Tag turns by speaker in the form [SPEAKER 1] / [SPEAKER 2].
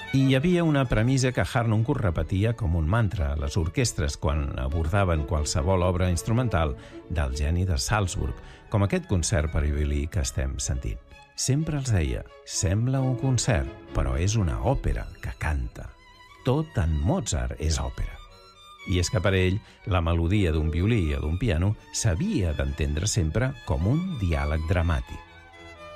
[SPEAKER 1] I hi havia una premissa que Harnoncourt repetia com un mantra a les orquestres quan abordaven qualsevol obra instrumental del geni de Salzburg, com aquest concert per a violí que estem sentint. Sempre els deia, sembla un concert, però és una òpera que canta. Tot en Mozart és òpera. I és que per ell, la melodia d'un violí o d'un piano s'havia d'entendre sempre com un diàleg dramàtic.